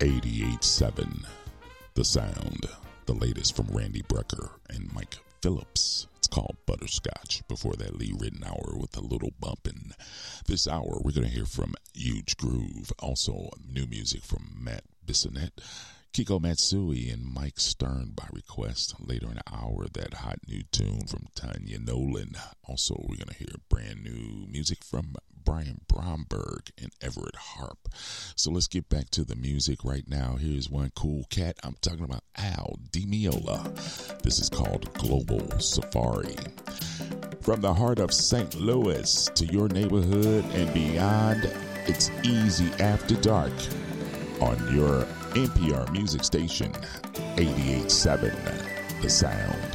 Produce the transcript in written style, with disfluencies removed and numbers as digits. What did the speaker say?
88.7 The Sound, the latest from Randy Brecker and Mike Phillips. It's called Butterscotch. Before that, Lee Ritenour with a little bumpin'. This hour, we're going to hear from Huge Groove. Also, new music from Matt Bissonette, Kiko Matsui, and Mike Stern by request. Later in the hour, that hot new tune from Tanya Nolan. Also, we're going to hear brand new music from Brian Bromberg and Everett Harp. So let's get back to the music right now. Here's one cool cat. I'm talking about Al Di Meola. This is called Global Safari. From the heart of St. Louis to your neighborhood and beyond, it's Easy After Dark on your NPR music station, 88.7 The Sound.